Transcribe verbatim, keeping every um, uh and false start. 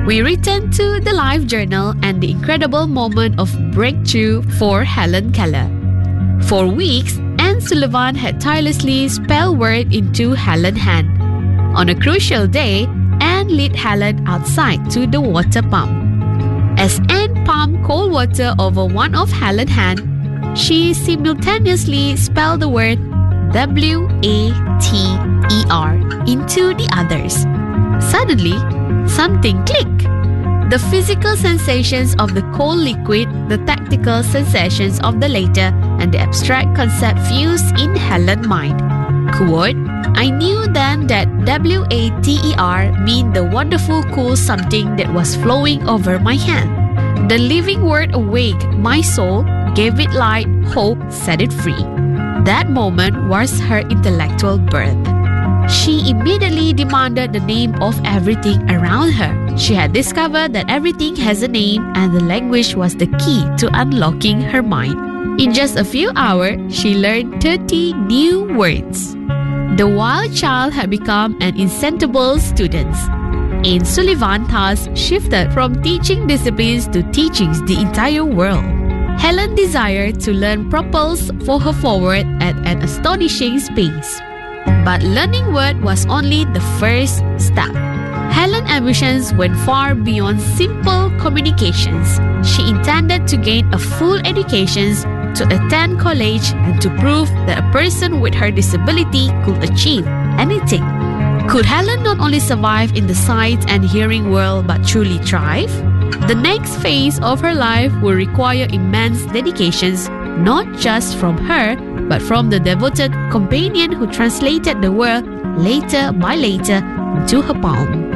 We return to the life journal and the incredible moment of breakthrough for Helen Keller. For weeks, Anne Sullivan had tirelessly spelled word into Helen's hand. On a crucial day, Anne led Helen outside to the water pump. As Anne pumped cold water over one of Helen's hands, she simultaneously spelled the word W A T E R into the others. Suddenly, something clicked. The physical sensations of the cold liquid, the tactical sensations of the latter, and the abstract concept fused in Helen's mind. Quote, I knew then that W A T E R meant the wonderful cool something that was flowing over my hand. The living word awake my soul, gave it light, hope, set it free. That moment was her intellectual birth. She immediately demanded the name of everything around her. She had discovered that everything has a name, and the language was the key to unlocking her mind. In just a few hours, she learned thirty new words. The wild child had become an insatiable student. Anne Sullivan thus shifted from teaching disciplines to teaching the entire world. Helen's desire to learn propels for her forward at an astonishing pace. But learning word was only the first step. Helen's ambitions went far beyond simple communications. She intended to gain a full education, to attend college, and to prove that a person with her disability could achieve anything. Could Helen not only survive in the sight and hearing world but truly thrive? The next phase of her life will require immense dedications, not just from her, but from the devoted companion who translated the word later by later into her palm.